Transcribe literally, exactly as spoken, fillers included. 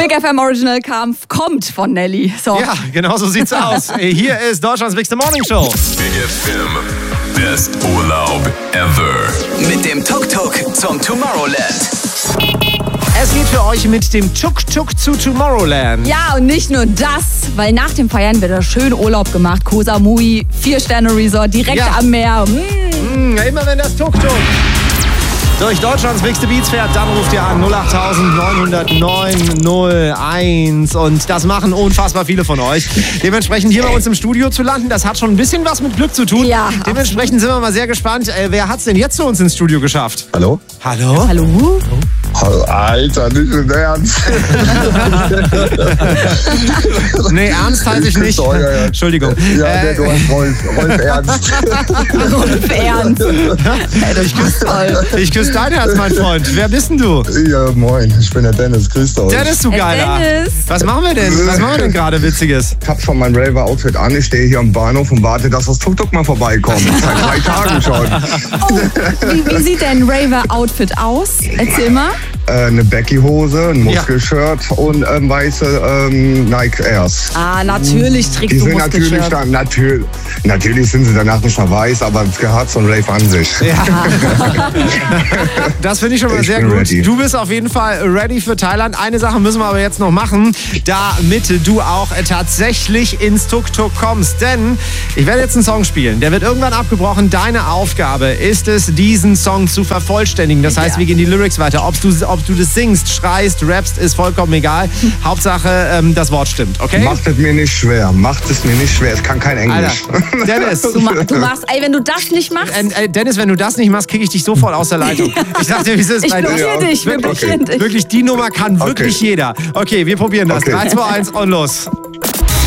Big F M Original kam, kommt von Nelly. So. Ja, genau so sieht's aus. Hier ist Deutschlands Big Morning Show. Big F M, best Urlaub ever. Mit dem Tuk-Tuk zum Tomorrowland. Es geht für euch mit dem Tuk-Tuk zu Tomorrowland. Ja, und nicht nur das, weil nach dem Feiern wird da schön Urlaub gemacht. Koh Samui, Vier-Sterne-Resort, direkt Ja. am Meer. Mm. Mm, immer wenn das Tuk-Tuk durch Deutschlands bigste Beats fährt, dann ruft ihr an null acht neun null neun null eins. Und das machen unfassbar viele von euch. Dementsprechend hier bei uns im Studio zu landen, das hat schon ein bisschen was mit Glück zu tun. Ja, Dementsprechend sind wir mal sehr gespannt. Äh, wer hat's denn jetzt zu uns ins Studio geschafft? Hallo? Hallo? Hallo? Alter, nicht im Ernst. Nee, ernst halte ich nicht. Oh, ja, ja. Entschuldigung. Ja, Äh, der du hast Rolf, Rolf Ernst. Rolf Ernst. ich küsse ich küss dein Herz, mein Freund. Wer bist denn du? Ja, moin, ich bin der Dennis, grüßt euch. Dennis, du Hey, Geiler. Dennis. Was machen wir denn? Was machen wir denn gerade Witziges? Ich hab schon mein Raver-Outfit an, ich stehe hier am Bahnhof und warte, dass das Tuk-Tuk mal vorbeikommt. Seit drei Tagen schon. Oh, wie, wie sieht dein Raver-Outfit aus? Erzähl mal. Äh, eine Becky-Hose, ein Muskelshirt und ähm, weiße ähm, Nike Airs. Ah, natürlich trägst Die du sind natürlich, Muskelshirt. dann, natürlich, natürlich sind sie danach nicht mehr weiß, aber es gehört zum Rave an sich. Ja. Das finde ich schon mal Ich sehr bin gut. ready. Du bist auf jeden Fall ready für Thailand. Eine Sache müssen wir aber jetzt noch machen, damit du auch tatsächlich ins Tuk-Tuk kommst. Denn ich werde jetzt einen Song spielen. Der wird irgendwann abgebrochen. Deine Aufgabe ist es, diesen Song zu vervollständigen. Das heißt, Ja. wir gehen die Lyrics weiter. Ob du, ob du das singst, schreist, rappst, ist vollkommen egal. Hauptsache, ähm, das Wort stimmt, okay? Macht es mir nicht schwer, macht es mir nicht schwer. Ich kann kein Englisch. Alter, Dennis. Du, ma du machst, ey, wenn du das nicht machst, Äh, äh, Dennis, wenn du das nicht machst, kriege ich dich sofort aus der Leitung. Ich sag dir, wie es ist. ich Weil- blockiere Ja. dich, wir Wirklich, blockieren dich. wirklich, die Nummer kann wirklich Okay. jeder. Okay, wir probieren das. Okay. drei, zwei, eins und los.